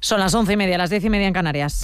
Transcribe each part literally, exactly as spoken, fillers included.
Son las once y media, las diez y media en Canarias.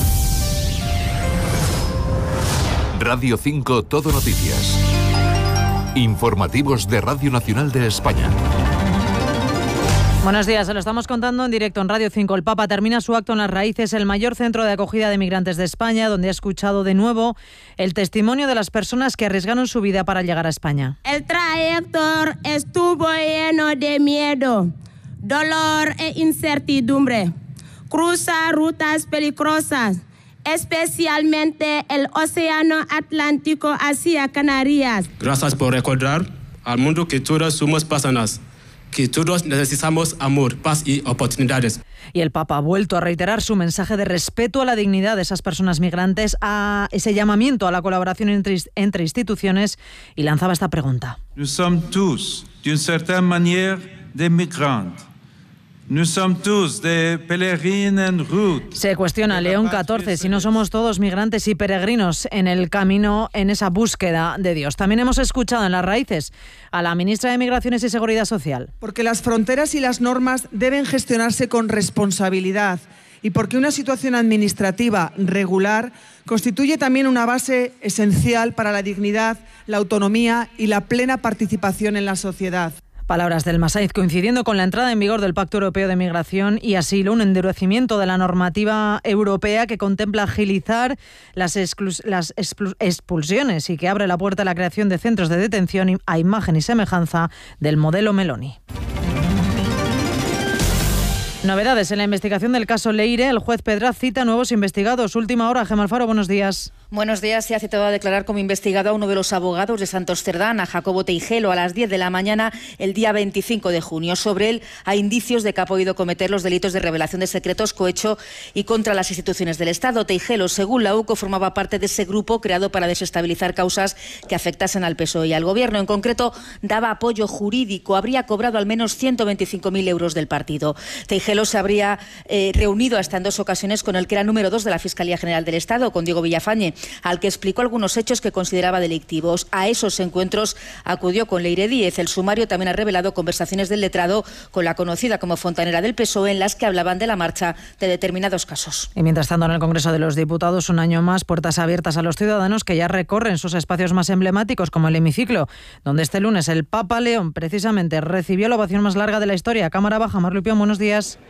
Radio cinco Todo Noticias. Informativos de Radio Nacional de España. Buenos días, se lo estamos contando en directo en Radio cinco. El Papa termina su acto en Las Raíces, el mayor centro de acogida de migrantes de España, donde ha escuchado de nuevo el testimonio de las personas que arriesgaron su vida para llegar a España. El trayecto estuvo lleno de miedo, dolor e incertidumbre. Cruza rutas peligrosas, especialmente el Océano Atlántico hacia Canarias. Gracias por recordar al mundo que todos somos personas, que todos necesitamos amor, paz y oportunidades. Y el Papa ha vuelto a reiterar su mensaje de respeto a la dignidad de esas personas migrantes, a ese llamamiento a la colaboración entre, entre instituciones, y lanzaba esta pregunta. Nous sommes tous, d'une certaine manière, des migrants. Nous sommes tous des pèlerins en route. Se cuestiona León catorce si no somos todos migrantes y peregrinos en el camino, en esa búsqueda de Dios. También hemos escuchado en Las Raíces a la ministra de Migraciones y Seguridad Social. Porque las fronteras y las normas deben gestionarse con responsabilidad y porque una situación administrativa regular constituye también una base esencial para la dignidad, la autonomía y la plena participación en la sociedad. Palabras del Masaiz, coincidiendo con la entrada en vigor del Pacto Europeo de Migración y Asilo, un endurecimiento de la normativa europea que contempla agilizar las, exclus- las expulsiones y que abre la puerta a la creación de centros de detención a imagen y semejanza del modelo Meloni. Novedades en la investigación del caso Leire. El juez Pedraz cita nuevos investigados. Última hora, Gemma Alfaro, buenos días. Buenos días. Se ha citado a declarar como investigado a uno de los abogados de Santos Cerdán, a Jacobo Teijelo, a las diez de la mañana el día veinticinco de junio. Sobre él hay indicios de que ha podido cometer los delitos de revelación de secretos, cohecho y contra las instituciones del Estado. Teijelo, según la U C O, formaba parte de ese grupo creado para desestabilizar causas que afectasen al P S O E y al Gobierno. En concreto, daba apoyo jurídico. Habría cobrado al menos ciento veinticinco mil euros del partido. Teijelo se habría eh, reunido hasta en dos ocasiones con el que era número dos de la Fiscalía General del Estado, con Diego Villafañe, al que explicó algunos hechos que consideraba delictivos. A esos encuentros acudió con Leire Díez. El sumario también ha revelado conversaciones del letrado con la conocida como fontanera del P S O E en las que hablaban de la marcha de determinados casos. Y mientras tanto, en el Congreso de los Diputados, un año más, puertas abiertas a los ciudadanos que ya recorren sus espacios más emblemáticos, como el hemiciclo, donde este lunes el Papa León precisamente recibió la ovación más larga de la historia. Cámara Baja, Mar Lupión, buenos días.